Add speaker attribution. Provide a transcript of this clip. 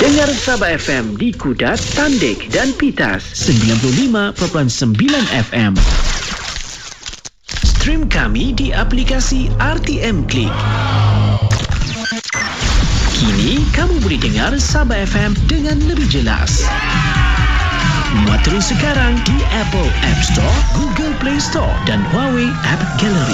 Speaker 1: Dengar Sabah FM di Kudat, Tandik dan Pitas 95.9 FM. Stream kami di aplikasi RTM Klik. Kini kamu boleh dengar Sabah FM dengan lebih jelas. Muat terus sekarang di Apple App Store, Google Play Store dan Huawei App Gallery.